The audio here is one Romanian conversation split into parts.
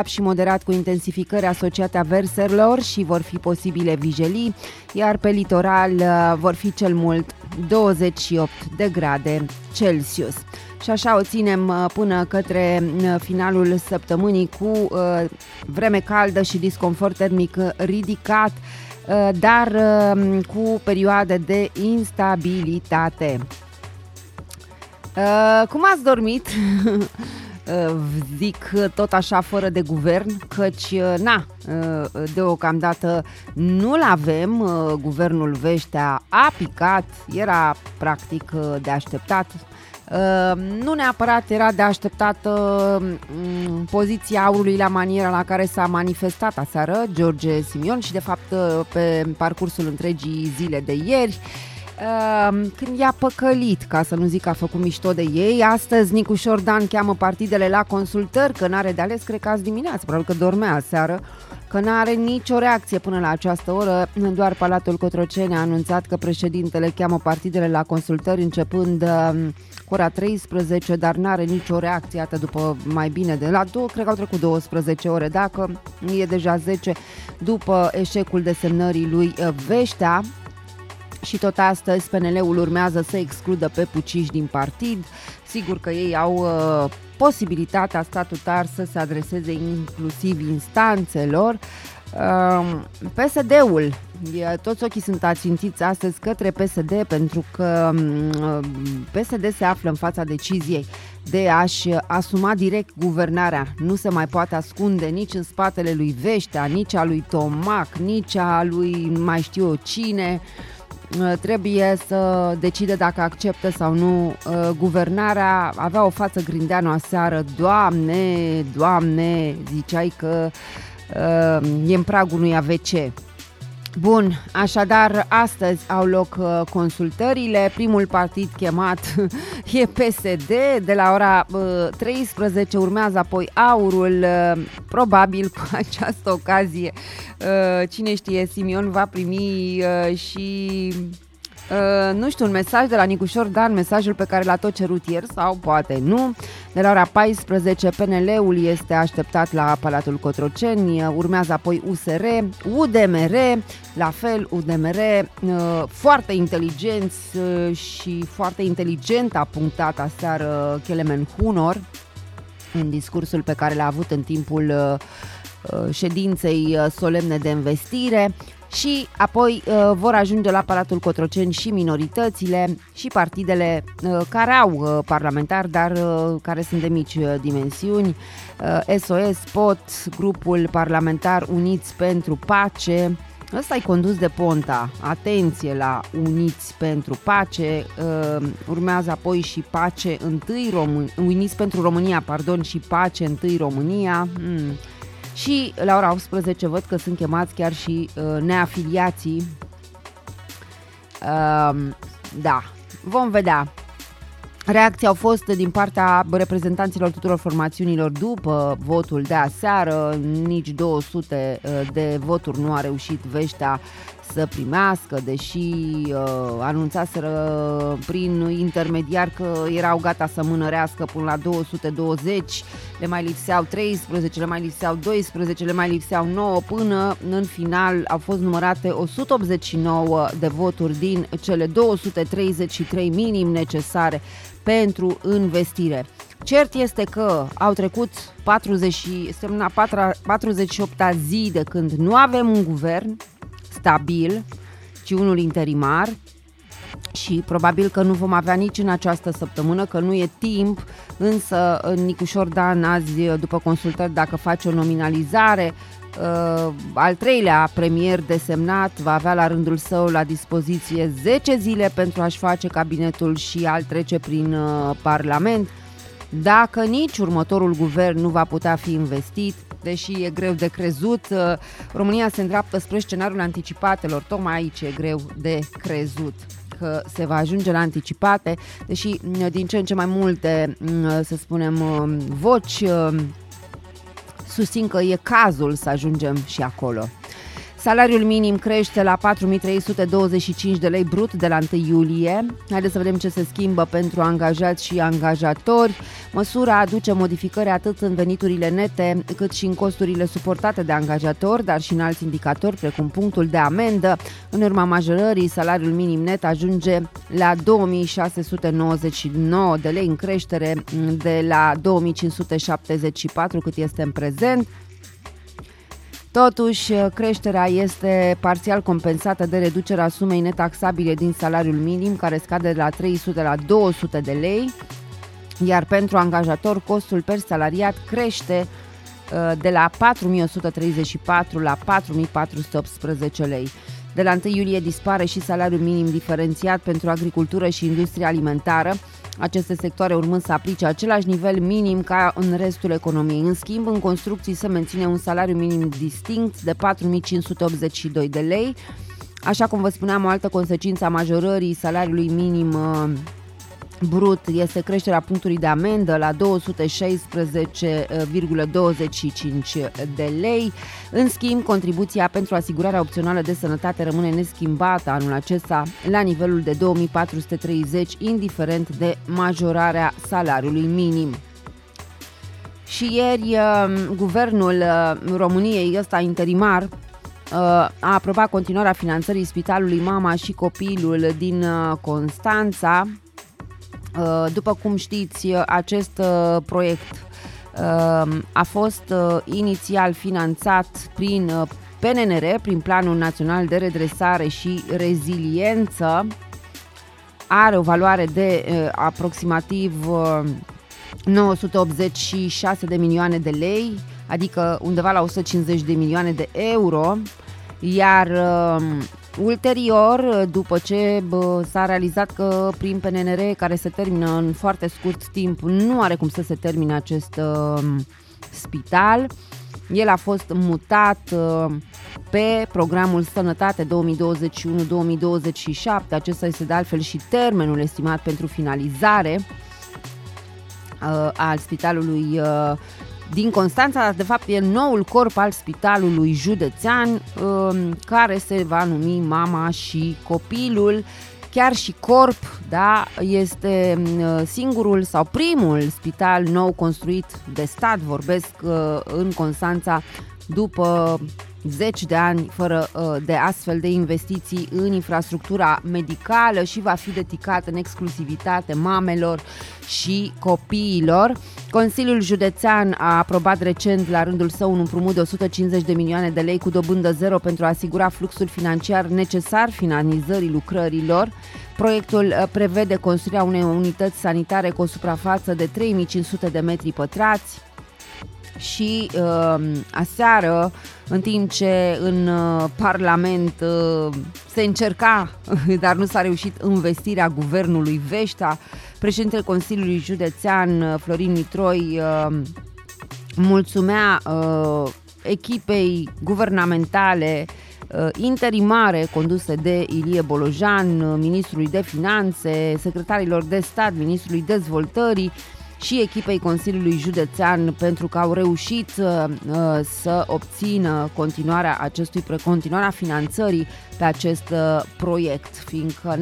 și moderat cu intensificări asociate averselor și vor fi posibile vijelii, iar pe litoral vor fi cel mult 28 de grade Celsius. Și așa o ținem până către finalul săptămânii cu vreme caldă și disconfort termic ridicat, dar cu perioade de instabilitate. Cum ați dormit? Zic tot așa fără de guvern, căci deocamdată nu-l avem. Guvernul Veștea a picat, era practic de așteptat. Nu neapărat era de așteptat poziția aurului la maniera la care s-a manifestat aseară George Simion și de fapt pe parcursul întregii zile de ieri, când i-a păcălit, ca să nu zic că a făcut mișto de ei. Astăzi Nicușor Dan cheamă partidele la consultări, că n-are de ales, cred că azi dimineață, probabil că dormea aseară, că n-are nicio reacție până la această oră. Doar Palatul Cotroceni a anunțat că președintele cheamă partidele la consultări începând cu ora 13, dar n-are nicio reacție, iată, după mai bine de la cred că au trecut 12 ore, dacă e deja 10 după eșecul desemnării lui Veștea. Și tot astăzi PNL-ul urmează să excludă pe puciși din partid. Sigur că ei au posibilitatea statutar să se adreseze inclusiv instanțelor. PSD-ul, toți ochii sunt ațintiți astăzi către PSD, pentru că PSD se află în fața deciziei de a-și asuma direct guvernarea. Nu se mai poate ascunde nici în spatele lui Veștea, nici a lui Tomac, nici a lui mai știu eu cine. Trebuie să decide dacă acceptă sau nu guvernarea. Avea o față grindeană aseară. Doamne, Doamne, ziceai că e în pragul unui AVC. Bun, așadar astăzi au loc consultările. Primul partid chemat e PSD. De la ora 13 urmează apoi Aurul. Probabil cu această ocazie, cine știe, Simion va primi și nu știu, un mesaj de la Nicușor Dan, mesajul pe care l-a tot cerut ieri, sau poate nu. De la ora 14 PNL-ul este așteptat la Palatul Cotroceni, urmează apoi USR, UDMR, la fel UDMR, foarte inteligenți și foarte inteligent a punctat aseară Kelemen Hunor în discursul pe care l-a avut în timpul ședinței solemne de învestire. Și apoi vor ajunge la Palatul Cotroceni și minoritățile și partidele care au parlamentari, dar care sunt de mici dimensiuni. SOS, POT, grupul parlamentar Uniți pentru Pace. Ăsta e condus de Ponta. Atenție la Uniți pentru Pace. Urmează apoi și Pace Uniți pentru România, și Pace întâi România. Și la ora 18 văd că sunt chemați chiar și neafiliații. Da, vom vedea. Reacții au fost din partea reprezentanților tuturor formațiunilor după votul de aseară. Nici 200 de voturi nu a reușit Veștea să primească, deși anunțaseră prin intermediar că erau gata să mânărească până la 220, le mai lipseau 13, le mai lipseau 12, le mai lipseau 9, până în final au fost numărate 189 de voturi din cele 233 minim necesare pentru învestire. Cert este că au trecut 48-a zi de când nu avem un guvern stabil, ci unul interimar, și probabil că nu vom avea nici în această săptămână, că nu e timp, însă Nicușor Dan azi, după consultări, dacă face o nominalizare, al treilea premier desemnat va avea la rândul său la dispoziție 10 zile pentru a-și face cabinetul și a-l trece prin Parlament. Dacă nici următorul guvern nu va putea fi investit, deși e greu de crezut, România se îndreaptă spre scenariul anticipatelor. Tocmai aici e greu de crezut că se va ajunge la anticipate, deși din ce în ce mai multe, să spunem, voci susțin că e cazul să ajungem și acolo. Salariul minim crește la 4.325 de lei brut de la 1 iulie. Haideți să vedem ce se schimbă pentru angajați și angajatori. Măsura aduce modificări atât în veniturile nete, cât și în costurile suportate de angajatori, dar și în alți indicatori, precum punctul de amendă. În urma majorării, salariul minim net ajunge la 2.699 de lei, în creștere de la 2.574 cât este în prezent. Totuși, creșterea este parțial compensată de reducerea sumei netaxabile din salariul minim, care scade de la 300 la 200 de lei, iar pentru angajator costul per salariat crește de la 4.134 la 4.418 lei. De la 1 iulie dispare și salariul minim diferențiat pentru agricultură și industria alimentară, aceste sectoare urmând să aplice același nivel minim ca în restul economiei. În schimb, în construcții se menține un salariu minim distinct de 4.582 de lei. Așa cum vă spuneam, o altă consecință a majorării salariului minim brut este creșterea punctului de amendă la 216,25 de lei. În schimb, contribuția pentru asigurarea opțională de sănătate rămâne neschimbată anul acesta la nivelul de 2430, indiferent de majorarea salariului minim. Și ieri, guvernul României, ăsta interimar, a aprobat continuarea finanțării Spitalului Mama și Copilul din Constanța. După cum știți, acest proiect a fost inițial finanțat prin PNR, prin Planul Național de Redresare și Reziliență. Are o valoare de aproximativ 986 de milioane de lei, adică undeva la 150 de milioane de euro, iar ulterior, după ce s-a realizat că prin PNR, care se termină în foarte scurt timp, nu are cum să se termine acest spital, el a fost mutat pe programul Sănătate 2021-2027. Acesta este de altfel și termenul estimat pentru finalizare al spitalului din Constanța. De fapt, e noul corp al Spitalului Județean, care se va numi Mama și Copilul. Chiar și corp, da, este singurul sau primul spital nou construit de stat, vorbesc, în Constanța, după 10 de ani fără de astfel de investiții în infrastructura medicală, și va fi dedicat în exclusivitate mamelor și copiilor. Consiliul Județean a aprobat recent la rândul său un împrumut de 150 de milioane de lei cu dobândă zero pentru a asigura fluxul financiar necesar finalizării lucrărilor. Proiectul prevede construirea unei unități sanitare cu o suprafață de 3500 de metri pătrați. Și aseară, în timp ce în Parlament se încerca, dar nu s-a reușit, învestirea guvernului Veșta, președintele Consiliului Județean, Florin Mitroi, mulțumea echipei guvernamentale interimare conduse de Ilie Bolojan, ministrului de Finanțe, secretarilor de stat, ministrului Dezvoltării și echipei Consiliului Județean, pentru că au reușit să obțină continuarea finanțării pe acest proiect, fiindcă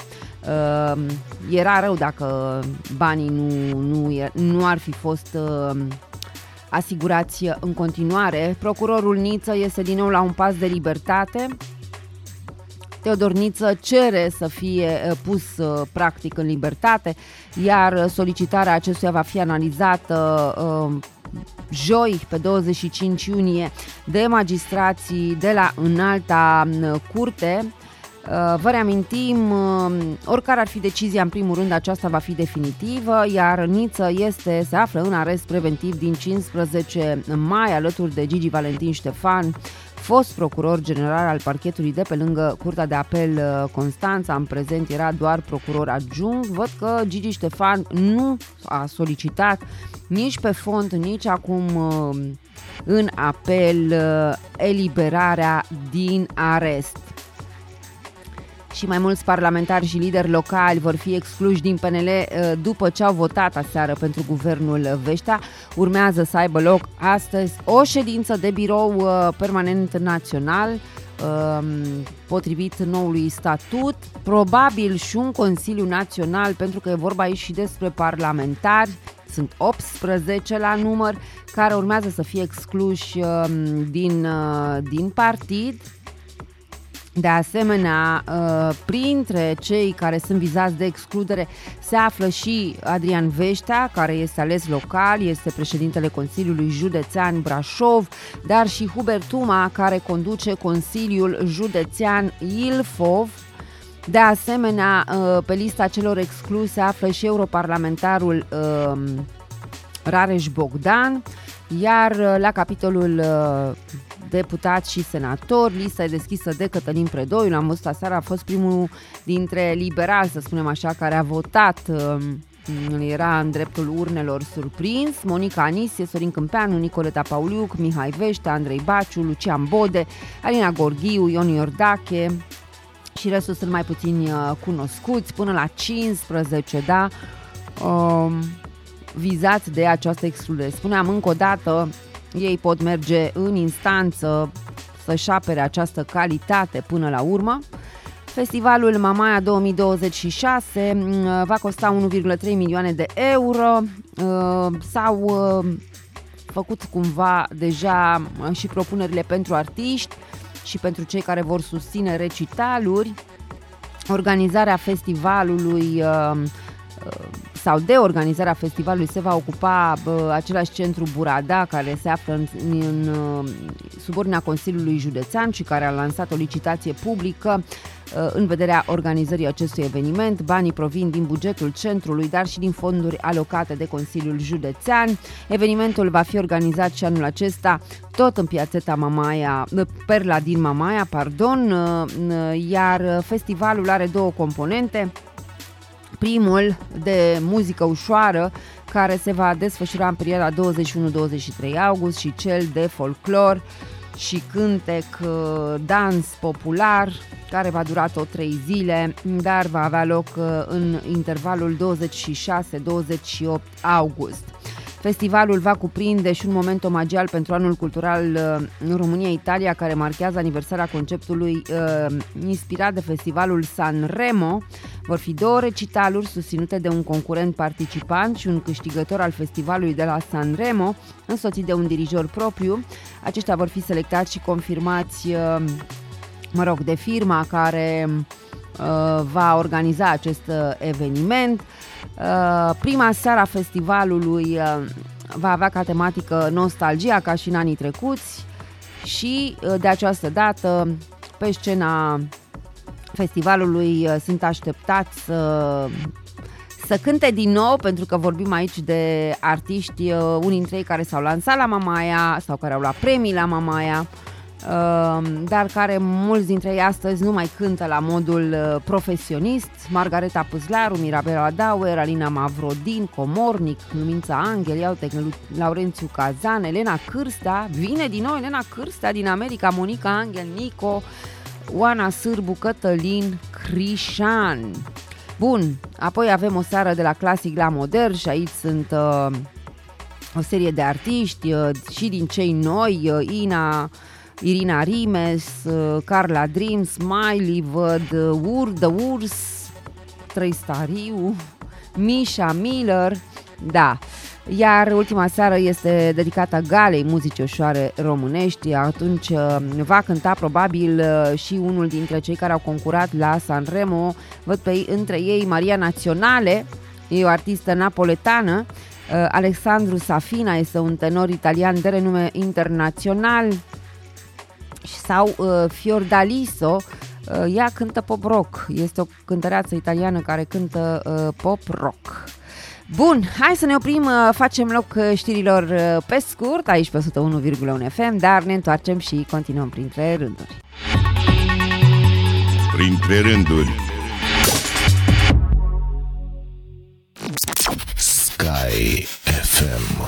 era rău dacă banii nu ar fi fost asigurați în continuare. Procurorul Niță este din nou la un pas de libertate. Teodor Niță cere să fie pus practic în libertate, iar solicitarea acestuia va fi analizată joi, pe 25 iunie, de magistrații de la Înalta Curte. Vă reamintim, oricare ar fi decizia, în primul rând aceasta va fi definitivă, iar Niță se află în arest preventiv din 15 mai alături de Gigi Valentin Ștefan, fost procuror general al parchetului de pe lângă Curtea de Apel Constanța. În prezent era doar procuror adjunct. Văd că Gigi Ștefan nu a solicitat nici pe fond, nici acum în apel eliberarea din arest. Și mai mulți parlamentari și lideri locali vor fi excluși din PNL după ce au votat aseară pentru guvernul Veșta. Urmează să aibă loc astăzi o ședință de birou permanent național, potrivit noului statut, probabil și un Consiliu Național, pentru că e vorba aici și despre parlamentari, sunt 18 la număr, care urmează să fie excluși din partid. De asemenea, printre cei care sunt vizați de excludere se află și Adrian Veștea, care este ales local, este președintele Consiliului Județean Brașov, dar și Hubert Tuma, care conduce Consiliul Județean Ilfov. De asemenea, pe lista celor excluse se află și europarlamentarul Rareș Bogdan, iar la capitolul deputați și senatori, lista e deschisă de Cătălin Predoiu. L-am văzut aseară, a fost primul dintre liberali, să spunem așa, care a votat, era în dreptul urnelor surprins. Monica Anisie, Sorin Câmpeanu, Nicoleta Pauliuc, Mihai Veștea, Andrei Baciu, Lucian Bode, Alina Gorghiu, Ion Iordache și restul sunt mai puțini cunoscuți, până la 15, da, vizați de această excludere. Spuneam încă o dată, ei pot merge în instanță să-și apere această calitate până la urmă. Festivalul Mamaia 2026 va costa 1,3 milioane de euro. S-au făcut cumva deja și propunerile pentru artiști și pentru cei care vor susține recitaluri. Organizarea festivalului sau de organizarea festivalului se va ocupa același centru Burada, care se află în subordinea Consiliului Județean și care a lansat o licitație publică în vederea organizării acestui eveniment. Banii provin din bugetul centrului, dar și din fonduri alocate de Consiliul Județean. Evenimentul va fi organizat și anul acesta tot în piațeta Mamaia, Perla din Mamaia, iar festivalul are două componente. Primul de muzică ușoară, care se va desfășura în perioada 21-23 august, și cel de folclor și cântec, dans popular, care va dura tot 3 zile, dar va avea loc în intervalul 26-28 august. Festivalul va cuprinde și un moment omagial pentru anul cultural România-Italia, care marchează aniversarea conceptului inspirat de festivalul Sanremo. Vor fi 2 recitaluri susținute de un concurent participant și un câștigător al festivalului de la Sanremo, însoțit de un dirijor propriu. Aceștia vor fi selectați și confirmați, de firma care va organiza acest eveniment. Prima seară a festivalului va avea ca tematică nostalgia, ca și în anii trecuți, și de această dată pe scena festivalului sunt așteptați să cânte din nou, pentru că vorbim aici de artiști, unii dintre ei care s-au lansat la Mamaia sau care au luat premii la Mamaia, dar care mulți dintre ei astăzi nu mai cântă la modul profesionist. Margareta Pâzlaru, Mirabela Dauer, Alina Mavrodin, Comornic, Lumința Angel, iau-te, Laurențiu Cazan, Elena Cârstea, vine din nou Elena Cârstea din America, Monica Angel, Nico, Oana Sârbu, Cătălin Crișan. Bun, apoi avem o seară de la clasic la modern și aici sunt o serie de artiști și din cei noi, Irina Rimes, Carla Dream, Smiley, văd The Urs, Trăistariu, Misha Miller, da. Iar ultima seară este dedicată galei muzicii ușoare românești. Atunci va cânta probabil și unul dintre cei care au concurat la Sanremo. Văd între ei Maria Naționale, e o artistă napoletană. Alexandru Safina este un tenor italian de renume internațional. Sau Fiordaliso, ea cântă pop rock. Este o cântăreață italiană care cântă pop rock. Bun, hai să ne oprim, facem loc știrilor pe scurt, aici pe 101,1 FM, dar ne întoarcem și continuăm printre rânduri. Printre rânduri. Sky FM.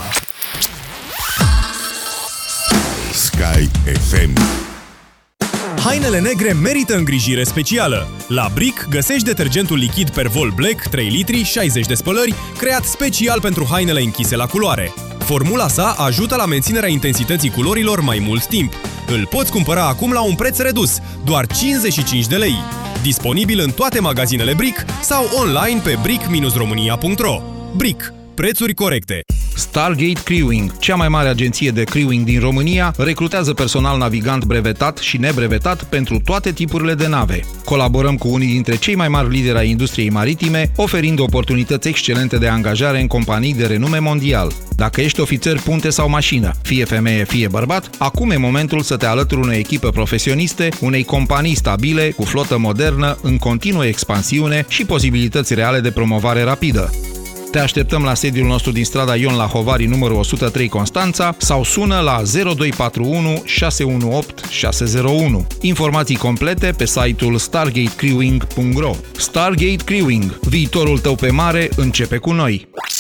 Sky FM. Hainele negre merită îngrijire specială. La Brick găsești detergentul lichid Pervol Black 3 litri, 60 de spălări, creat special pentru hainele închise la culoare. Formula sa ajută la menținerea intensității culorilor mai mult timp. Îl poți cumpăra acum la un preț redus, doar 55 de lei. Disponibil în toate magazinele Brick sau online pe brick-românia.ro. Brick. Prețuri corecte. Stargate Crewing, cea mai mare agenție de crewing din România, recrutează personal navigant brevetat și nebrevetat pentru toate tipurile de nave. Colaborăm cu unii dintre cei mai mari lideri ai industriei maritime, oferind oportunități excelente de angajare în companii de renume mondial. Dacă ești ofițer punte sau mașină, fie femeie, fie bărbat, acum e momentul să te alături unei echipe profesioniste, unei companii stabile, cu flotă modernă, în continuă expansiune și posibilități reale de promovare rapidă. Te așteptăm la sediul nostru din strada Ion Lahovari, numărul 103 Constanța, sau sună la 0241 618 601. Informații complete pe site-ul stargatecrewing.ro. Stargate Crewing. Viitorul tău pe mare începe cu noi!